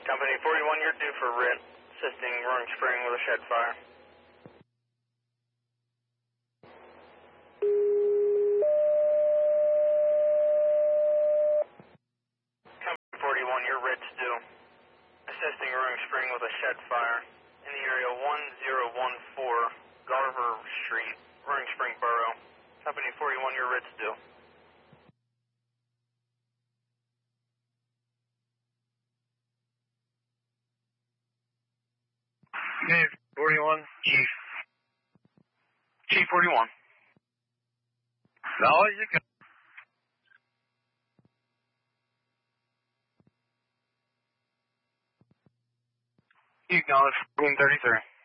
Company 41, you're due for RIT, assisting Roaring Spring with a shed fire. Company 41, your RIT's due, assisting Roaring Spring with a shed fire in the area 1014 Garver Street, Roaring Spring Borough. Company 41, your RIT's due. Chief 41. Chief 41. No, you can. You acknowledge 1433.